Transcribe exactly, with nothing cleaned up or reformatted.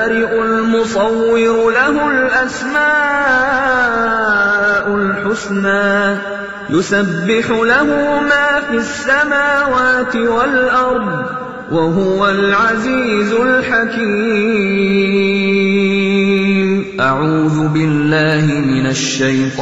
البارئ المصور له الأسماء الحسنى يسبح له ما في السماوات والأرض وهو العزيز الحكيم. أعوذ بالله من الشيطان